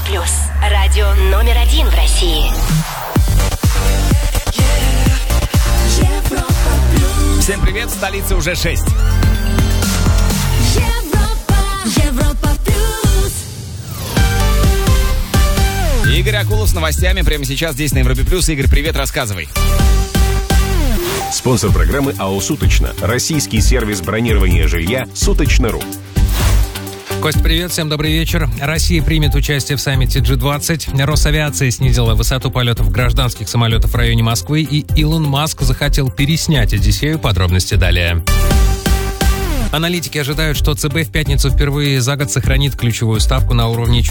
Радио номер 1 в России. Всем привет, в столице уже 6. Европа плюс. Игорь Акулов с новостями прямо сейчас здесь на Европе плюс. Игорь, привет, рассказывай. Спонсор программы АО «Суточно». Российский сервис бронирования жилья «Суточно.ру». Кость, привет, всем добрый вечер. Россия примет участие в саммите G20. Росавиация снизила высоту полетов гражданских самолетов в районе Москвы, и Илон Маск захотел переснять «Одиссею». Подробности далее. Аналитики ожидают, что ЦБ в пятницу впервые за год сохранит ключевую ставку на уровне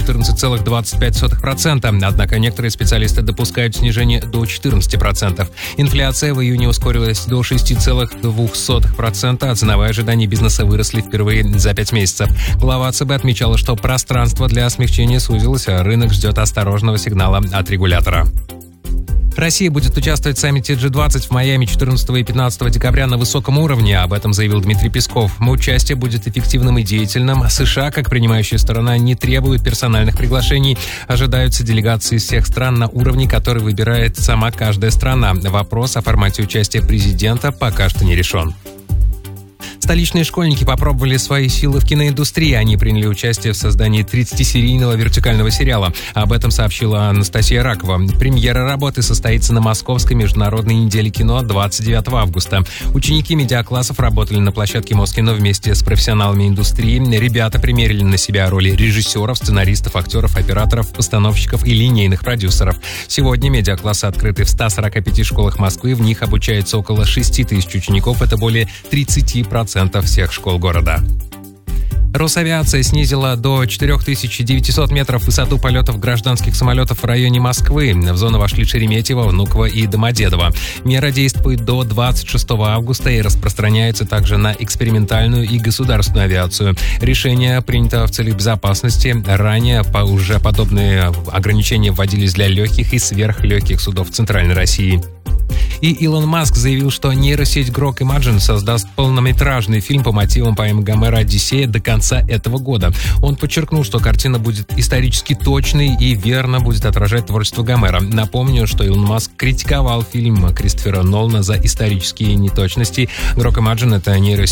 14,25%. Однако некоторые специалисты допускают снижение до 14%. Инфляция в июне ускорилась до 6,2%, а ценовые ожидания бизнеса выросли впервые за 5 месяцев. Глава ЦБ отмечала, что пространство для смягчения сузилось, а рынок ждет осторожного сигнала от регулятора. Россия будет участвовать в саммите G20 в Майами 14 и 15 декабря на высоком уровне, об этом заявил Дмитрий Песков. Участие будет эффективным и деятельным. США, как принимающая сторона, не требуют персональных приглашений. Ожидаются делегации из всех стран на уровне, который выбирает сама каждая страна. Вопрос о формате участия президента пока что не решен. Столичные школьники попробовали свои силы в киноиндустрии. Они приняли участие в создании 30-серийного вертикального сериала. Об этом сообщила Анастасия Ракова. Премьера работы состоится на Московской международной неделе кино 29 августа. Ученики медиаклассов работали на площадке Москино вместе с профессионалами индустрии. Ребята примерили на себя роли режиссеров, сценаристов, актеров, операторов, постановщиков и линейных продюсеров. Сегодня медиаклассы открыты в 145 школах Москвы. В них обучается около 6 тысяч учеников. Это более 30% всех школ города. Росавиация снизила до 4900 метров высоту полетов гражданских самолетов в районе Москвы. В зону вошли Шереметьево, Внуково и Домодедово. Мера действует до 26 августа и распространяется также на экспериментальную и государственную авиацию. Решение принято в целях безопасности. Ранее уже подобные ограничения вводились для легких и сверхлегких судов Центральной России. И Илон Маск заявил, что нейросеть Grok Imagen создаст полнометражный фильм по мотивам поэмы Гомера «Одиссея» до конца этого года. Он подчеркнул, что картина будет исторически точной и верно будет отражать творчество Гомера. Напомню, что Илон Маск критиковал фильм Кристофера Нолана за исторические неточности. Grok Imagen — это нейросеть